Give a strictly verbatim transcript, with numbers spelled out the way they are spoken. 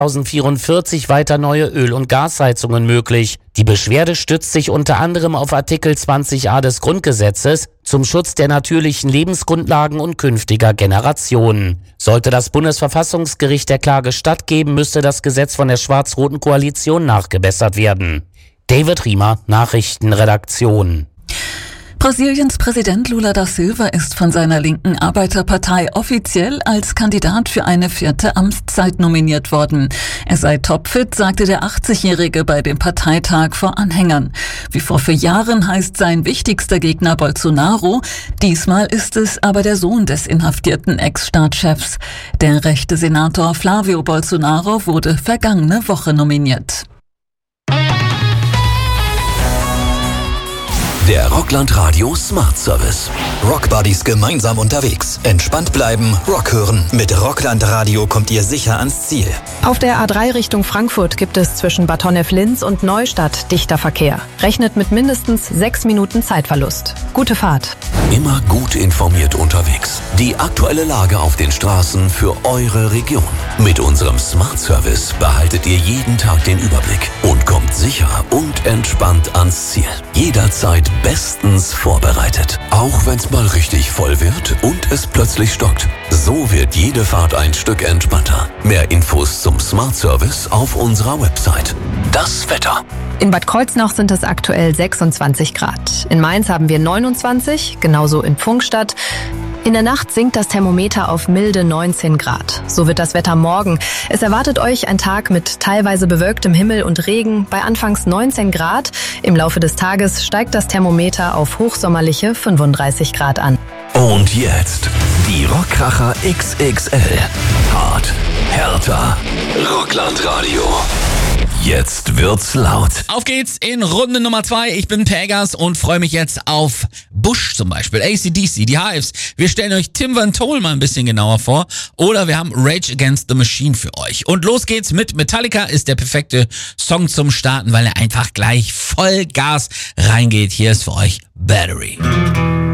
zweitausendvierundvierzig weiter neue Öl- und Gasheizungen möglich. Die Beschwerde stützt sich unter anderem auf Artikel zwanzig a des Grundgesetzes zum Schutz der natürlichen Lebensgrundlagen und künftiger Generationen. Sollte das Bundesverfassungsgericht der Klage stattgeben, müsste das Gesetz von der schwarz-roten Koalition nachgebessert werden. David Riemer, Nachrichtenredaktion. Brasiliens Präsident Lula da Silva ist von seiner linken Arbeiterpartei offiziell als Kandidat für eine vierte Amtszeit nominiert worden. Er sei topfit, sagte der achtzigjährige bei dem Parteitag vor Anhängern. Wie vor vier Jahren heißt sein wichtigster Gegner Bolsonaro. Diesmal ist es aber der Sohn des inhaftierten Ex-Staatschefs. Der rechte Senator Flavio Bolsonaro wurde vergangene Woche nominiert. Der Rockland Radio Smart Service. Rockbuddies gemeinsam unterwegs. Entspannt bleiben, Rock hören. Mit Rockland Radio kommt ihr sicher ans Ziel. Auf der A drei Richtung Frankfurt gibt es zwischen Bad Honnef-Linz und Neustadt dichter Verkehr. Rechnet mit mindestens sechs Minuten Zeitverlust. Gute Fahrt. Immer gut informiert unterwegs. Die aktuelle Lage auf den Straßen für eure Region. Mit unserem Smart Service behaltet ihr jeden Tag den Überblick und kommt sicher und entspannt ans Ziel. Jederzeit bestens vorbereitet. Auch wenn es mal richtig voll wird und es plötzlich stockt. So wird jede Fahrt ein Stück entspannter. Mehr Infos zum Smart Service auf unserer Website. Das Wetter. In Bad Kreuznach sind es aktuell sechsundzwanzig Grad. In Mainz haben wir neunundzwanzig, genauso in Pfungstadt. In der Nacht sinkt das Thermometer auf milde neunzehn Grad. So wird das Wetter morgen. Es erwartet euch ein Tag mit teilweise bewölktem Himmel und Regen bei anfangs neunzehn Grad. Im Laufe des Tages steigt das Thermometer auf hochsommerliche fünfunddreißig Grad an. Und jetzt die Rockkracher X X L. Hart, härter, Rockland Radio. Jetzt wird's laut. Auf geht's in Runde Nummer zwei. Ich bin Pegas und freue mich jetzt auf Bush zum Beispiel, A C D C, die Hives. Wir stellen euch Tim Van Tol mal ein bisschen genauer vor. Oder wir haben Rage Against the Machine für euch. Und los geht's mit Metallica. Ist der perfekte Song zum Starten, weil er einfach gleich voll Gas reingeht. Hier ist für euch Battery.